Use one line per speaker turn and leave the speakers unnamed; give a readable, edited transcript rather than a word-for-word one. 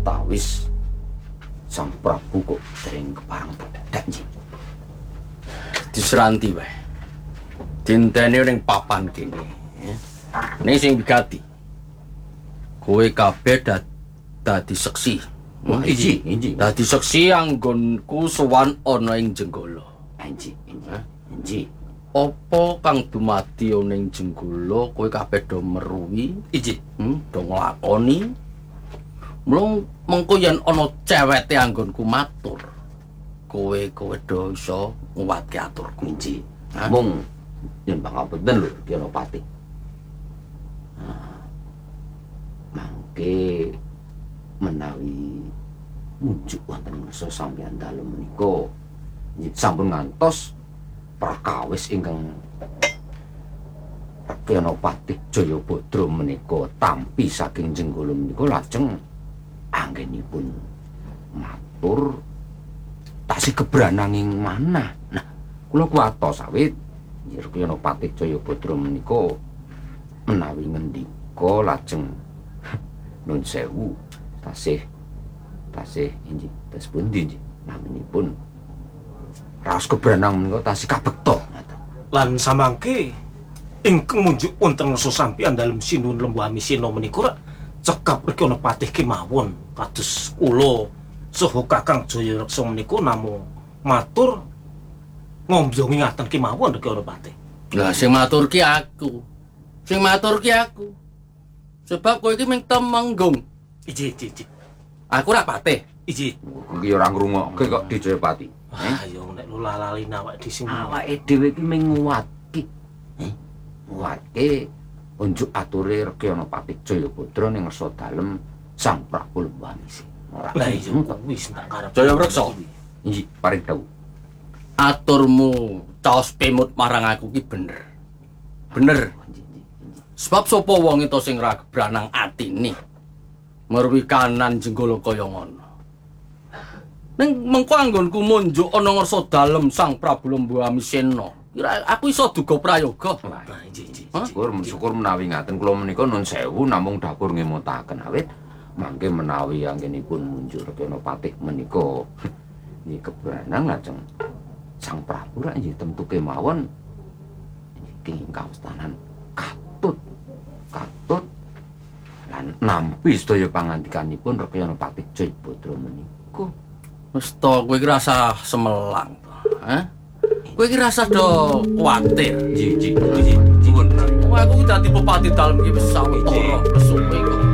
watawis Sang Prabu kok dereng kepareng dadak nji.
Diseranti wae. Dintene ning papan kene. Ning sing wigati. Kowe kabeh dadi seksi.
Inji.
Dadi seksi anggonku sowan ana ing Jenggala.
Inji.
Apa kang dumadi ana ing Jenggala kowe kabeh do meruwi?
Inji.
Do nglakoni. Mlung mengko yen ana cewete anggonku matur, kowe do iso nguwatke aturku.
Inji. Mung yen pangapunten lho Yanopati. Mangke menawi munjuk wonten ngarsa sampeyan dalem menika sampun ngantos prakawis ingkang Yanopati Jayabadra menika tampi saking Jenggala menika lajeng anggenipun matur tasih gebrananging manah. Nah, kula kuwatos awit Yanopati Jayabadra menika menawi ngendika lajeng nun sewu tasih inji tas pundi inji naminipun raos gebranang menika tasih kabekta
lan samangke ingkang munjuk wonten ngarsa sampeyan dalem Sinuhun Lembu Amisena menika cekap Yanopati kemawon kados kula saha Kakang Jayareksa menika namung matur ngomjongi ngaten kemawon Yanopati.
Lah sing maturke aku. Sebab kowe iki mung temenggung.
Iji.
Aku ora patih.
Iji.
Iki ora ngrungokke kok Di Jayapati.
Ayo nek lula lali awak di sini.
Awake dhewe iki mung nguwatke. Nguwatke unjuk ature Yanopati Jayabadra ning ngarsa dalem Sang Prabu Lembu Amisena.
Lah iya wis tak karep.
Jayabreksa.
Inji, paring dawuh.
Aturmu caos pemut marang aku ki bener. Sebab sapa wong itu sing ra gebranang atine merwi kanan Jenggala kaya ngono. Ning mengko anggonku munjuk ana ngarsa dalem Sang Prabu Lembu Amisena. Kira aku iso duga prayoga.
Syukur menawi ngaten kula menika nun sewu namung dapur ngemutaken awit mangke menawi anggenipun munjuk Yanopati menika nggih gebranang lajeng Sang Prabu ra nggih temtu kemawon iki kawastanan katut lan nampi sedaya pangandikanipun Yanopati Jayabadra menika.
Wis to kowe iki rasa semelang to. Kowe iki rasa do kuwatir.
Ji.
Aku dadi bupati dalem iki wis sawetara kesuwe kok.